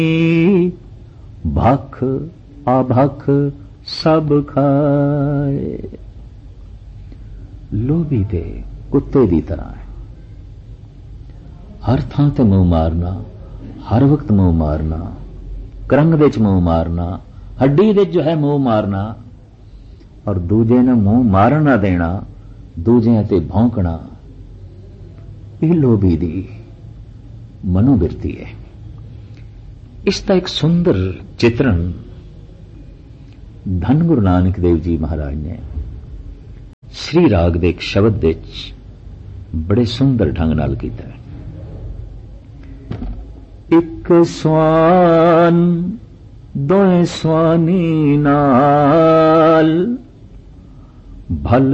ਭਖ ਆਭਖ ਸਭ ਖਾਏ। ਲੋਭੀ ਦੇ ਕੁੱਤੇ ਦੀ ਤਰ੍ਹਾਂ ਹੈ, ਹਰ ਥਾਂ ਤੇ ਮੂੰਹ ਮਾਰਨਾ, ਹਰ ਵਕਤ ਮੂੰਹ ਮਾਰਨਾ, ਕਰੰਗ ਵਿੱਚ ਮੂੰਹ ਮਾਰਨਾ, ਹੱਡੀ ਵਿੱਚ ਜੋ ਹੈ ਮੂੰਹ ਮਾਰਨਾ, ਔਰ ਦੂਜੇ ਨੂੰ ਮੂੰਹ ਮਾਰਨ ਨਾ ਦੇਣਾ, ਦੂਜਿਆਂ ਤੇ ਭੌਂਕਣਾ, ਇਹ ਲੋਭੀ ਦੀ ਮਨੋਵਿਰਤੀ ਹੈ। ਇਸ ਦਾ ਇੱਕ ਸੁੰਦਰ ਚਿਤਰਨ ਧੰਨ ਗੁਰੂ ਨਾਨਕ ਦੇਵ ਜੀ ਮਹਾਰਾਜ ਨੇ ਸ੍ਰੀ ਰਾਗ ਦੇ ਇੱਕ ਸ਼ਬਦ ਵਿੱਚ ਬੜੇ ਸੁੰਦਰ ਢੰਗ ਨਾਲ ਕੀਤਾ ਹੈ। ਇੱਕ ਸਵਾਨ ਦੋਏ ਸਵਾਨੀ ਨਾਲ ਭਲ